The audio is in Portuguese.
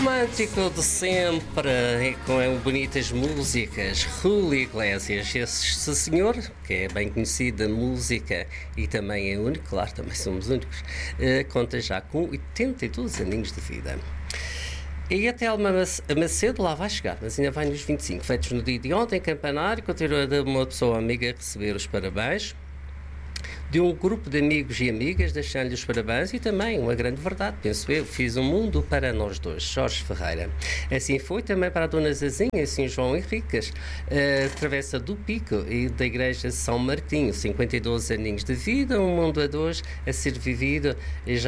Romântico de sempre, e com bonitas músicas, Julio Iglesias, esse senhor, que é bem conhecido da música e também é único, claro, também somos únicos, conta já com 82 aninhos de vida. E até Alma Macedo lá vai chegar, mas ainda vai nos 25, feitos no dia de ontem, em Campanário, continua de uma pessoa amiga a receber os parabéns de um grupo de amigos e amigas, deixando-lhe os parabéns e também uma grande verdade, penso eu, fiz um mundo para nós dois, Jorge Ferreira. Assim foi também para a Dona Zazinha e São João Henriques, Travessa do Pico e da Igreja de São Martinho, 52 aninhos de vida, um mundo a dois a ser vivido, e já